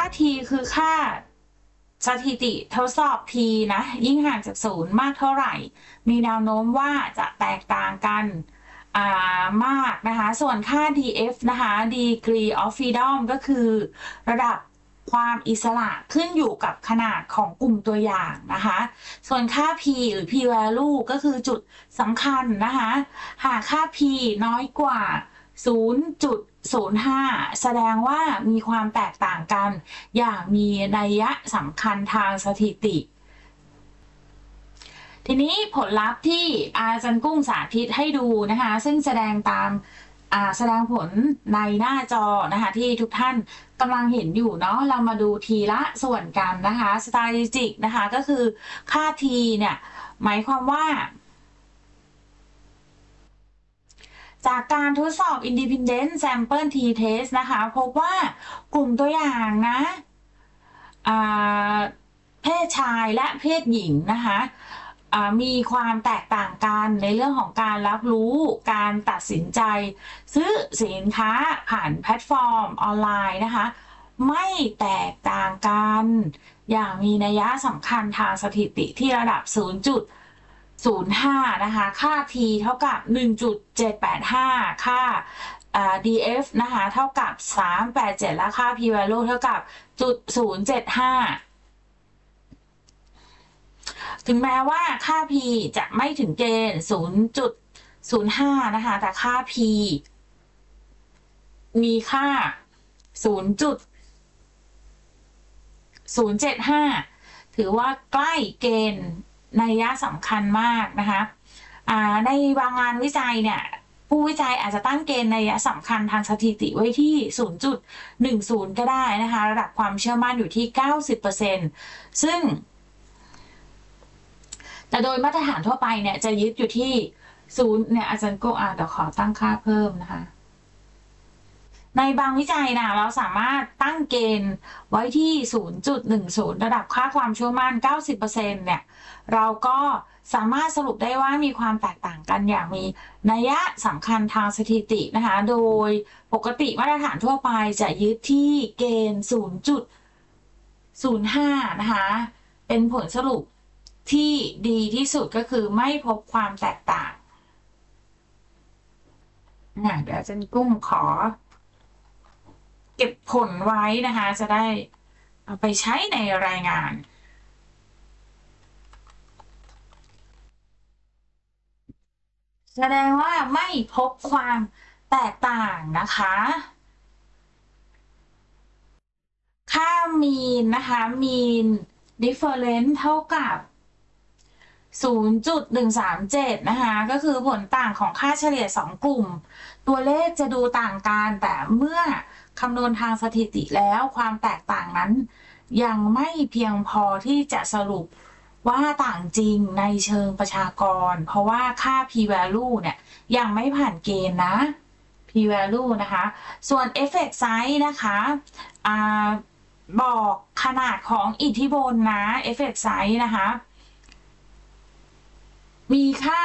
T คือค่าสถิติทดสอบ P นะยิ่งห่างจาก0มากเท่าไหร่มีแนวโน้มว่าจะแตกต่างกันมากนะคะส่วนค่า DF นะคะ Degree of Freedom ก็คือระดับความอิสระขึ้นอยู่กับขนาดของกลุ่มตัวอย่างนะคะส่วนค่า P หรือ P value ก็คือจุดสำคัญนะคะหากค่า P น้อยกว่า 0.05 แสดงว่ามีความแตกต่างกันอย่างมีนัยสำคัญทางสถิติทีนี้ผลลัพธ์ที่อาจารย์กุ้งสาธิตให้ดูนะคะซึ่งแสดงผลในหน้าจอนะคะที่ทุกท่านกำลังเห็นอยู่เนาะเรามาดูทีละส่วนกันนะคะ statistic นะคะก็คือค่า t เนี่ยหมายความว่าจากการทดสอบ independent sample t test นะคะพบว่ากลุ่มตัวอย่างนะเพศชายและเพศหญิงนะคะมีความแตกต่างกันในเรื่องของการรับรู้การตัดสินใจซื้อสินค้าผ่านแพลตฟอร์มออนไลน์นะคะไม่แตกต่างกันอย่างมีนัยสำคัญทางสถิติที่ระดับ 0.05 นะคะค่า t เท่ากับ 1.785 ค่าDF นะคะเท่ากับ 387 และค่า p value เท่ากับ 0.075ถึงแม้ว่าค่า p จะไม่ถึงเกณฑ์ 0.05 นะคะแต่ค่า p มีค่า 0.075 ถือว่าใกล้เกณฑ์นัยสำคัญมากนะคะในบางงานวิจัยเนี่ยผู้วิจัยอาจจะตั้งเกณฑ์นัยสำคัญทางสถิติไว้ที่ 0.10 ก็ได้นะคะระดับความเชื่อมั่นอยู่ที่ 90% ซึ่งแต่โดยมาตรฐานทั่วไปเนี่ยจะยึดอยู่ที่0เนี่ยอาจารย์ก็เดี๋ยวขอตั้งค่าเพิ่มนะคะในบางวิจัยนะเราสามารถตั้งเกณฑ์ไว้ที่ 0.10 ระดับค่าความเชื่อมั่น 90% เนี่ยเราก็สามารถสรุปได้ว่ามีความแตกต่างกันอย่างมีนัยสำคัญทางสถิตินะคะโดยปกติมาตรฐานทั่วไปจะยึดที่เกณฑ์ 0.05 นะคะเป็นผลสรุปที่ดีที่สุดก็คือไม่พบความแตกต่างเดี๋ยวอาจารย์กุ้งขอเก็บผลไว้นะคะจะได้เอาไปใช้ในรายงานแสดงว่าไม่พบความแตกต่างนะคะค่ามีนนะคะมีน difference เท่ากับ 0.137 นะคะก็คือผลต่างของค่าเฉลี่ย2กลุ่มตัวเลขจะดูต่างกันแต่เมื่อคำนวณทางสถิติแล้วความแตกต่างนั้นยังไม่เพียงพอที่จะสรุปว่าต่างจริงในเชิงประชากรเพราะว่าค่า p value เนี่ยยังไม่ผ่านเกณฑ์นะ p value นะคะส่วน effect size นะคะบอกขนาดของอิทธิพลนะ effect size นะคะมีค่า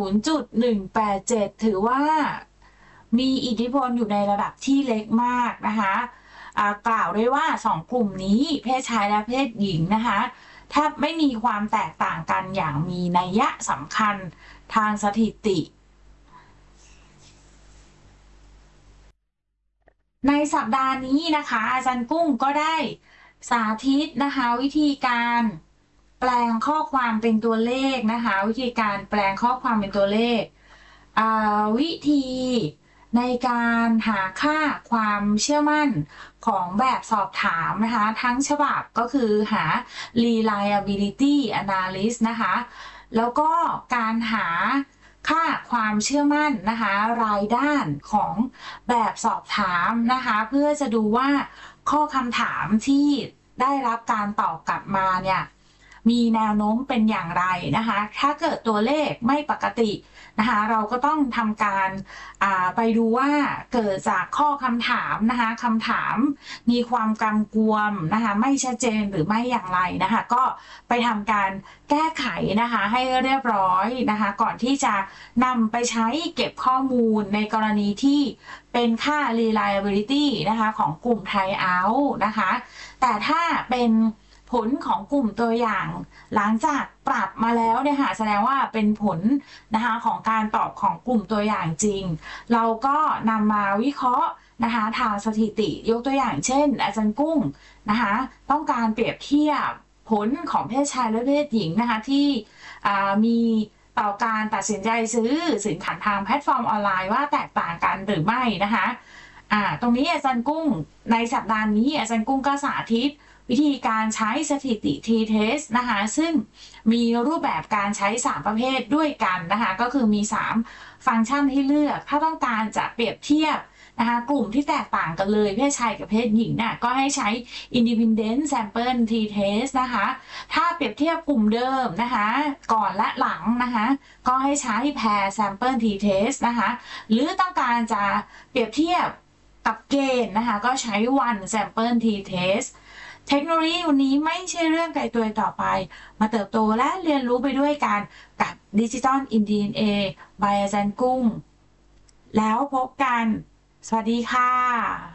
0.187 ถือว่ามีอิทธิพลอยู่ในระดับที่เล็กมากนะคะกล่าวได้ว่า2กลุ่มนี้เพศชายและเพศหญิงนะคะแทบไม่มีความแตกต่างกันอย่างมีนัยสำคัญทางสถิติในสัปดาห์นี้นะคะอาจารย์กุ้งก็ได้สาธิตนะคะวิธีการแปลงข้อความเป็นตัวเลขนะคะวิธีการแปลงข้อความเป็นตัวเลขวิธีในการหาค่าความเชื่อมั่นของแบบสอบถามนะคะทั้งฉบับก็คือหา reliability analysis นะคะแล้วก็การหาค่าความเชื่อมั่นนะคะรายด้านของแบบสอบถามนะคะเพื่อจะดูว่าข้อคำถามที่ได้รับการตอบกลับมาเนี่ยมีแนวโน้มเป็นอย่างไรนะคะถ้าเกิดตัวเลขไม่ปกตินะคะเราก็ต้องทำการไปดูว่าเกิดจากข้อคำถามนะคะคำถามมีความกำกวมนะคะไม่ชัดเจนหรือไม่อย่างไรนะคะก็ไปทำการแก้ไขนะคะให้เรียบร้อยนะคะก่อนที่จะนำไปใช้เก็บข้อมูลในกรณีที่เป็นค่า reliability นะคะของกลุ่ม try out นะคะแต่ถ้าเป็นผลของกลุ่มตัวอย่างหลังจากปรับมาแล้วเนี่ยค่ะแสดงว่าเป็นผลนะคะของการตอบของกลุ่มตัวอย่างจริงเราก็นำมาวิเคราะห์นะคะทางสถิติยกตัวอย่างเช่นอาจารย์กุ้งนะคะต้องการเปรียบเทียบผลของเพศชายและเพศหญิงนะคะที่มีต่อการตัดสินใจซื้อสินค้าทางแพลตฟอร์มออนไลน์ว่าแตกต่างกันหรือไม่นะคะตรงนี้อาจารย์กุ้งในสัปดาห์นี้อาจารย์กุ้งก็สาธิตวิธีการใช้สถิติ t-test นะคะซึ่งมีรูปแบบการใช้3ประเภทด้วยกันนะคะก็คือมี3ฟังก์ชันให้เลือกถ้าต้องการจะเปรียบเทียบนะคะกลุ่มที่แตกต่างกันเลยเพศชายกับเพศหญิงน่ะก็ให้ใช้ independent sample t-test นะคะถ้าเปรียบเทียบกลุ่มเดิมนะคะก่อนและหลังนะคะก็ให้ใช้ pair sample t-test นะคะหรือต้องการจะเปรียบเทียบกับเกณฑ์นะคะก็ใช้ one sample t-testเทคโนโลยีวันนี้ไม่ใช่เรื่องไกลตัวต่อไปมาเติบโตและเรียนรู้ไปด้วยกันกับ Digital in DNA by อาจารย์กุ้งแล้วพบกันสวัสดีค่ะ